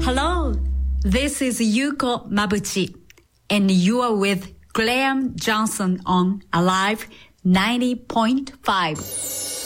Hello, this is Yuko Mabuchi, and you are with Graham Johnson on Alive 90.5.